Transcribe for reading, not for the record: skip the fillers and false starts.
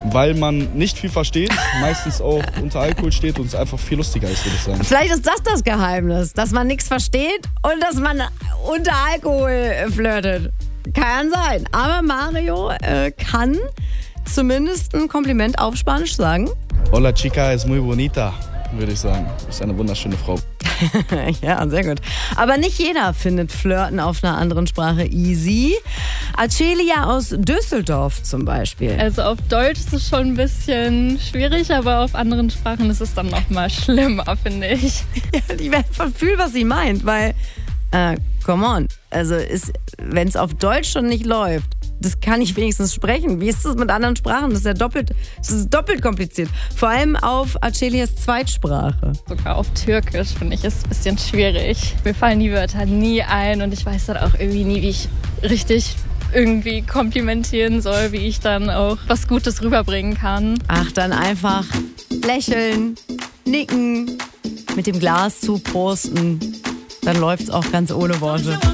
weil man nicht viel versteht, meistens auch unter Alkohol steht und es einfach viel lustiger ist, würde ich sagen. Vielleicht ist das Geheimnis, dass man nichts versteht und dass man unter Alkohol flirtet. Kann sein. Aber Mario kann zumindest ein Kompliment auf Spanisch sagen. Hola chica, es muy bonita, würde ich sagen. Ist eine wunderschöne Frau. Ja, sehr gut. Aber nicht jeder findet Flirten auf einer anderen Sprache easy. Acelia aus Düsseldorf zum Beispiel. Also auf Deutsch ist es schon ein bisschen schwierig, aber auf anderen Sprachen ist es dann noch mal schlimmer, finde ich. Ja, ich fühle, was sie meint, weil, come on, also wenn es auf Deutsch schon nicht läuft, das kann ich wenigstens sprechen. Wie ist das mit anderen Sprachen? Das ist doppelt kompliziert. Vor allem auf Acelias Zweitsprache. Sogar auf Türkisch, finde ich, ist es ein bisschen schwierig. Mir fallen die Wörter nie ein und ich weiß dann auch irgendwie nie, wie ich richtig irgendwie komplimentieren soll, wie ich dann auch was Gutes rüberbringen kann. Ach, dann einfach lächeln, nicken, mit dem Glas zuprosten. Dann läuft's auch ganz ohne Worte.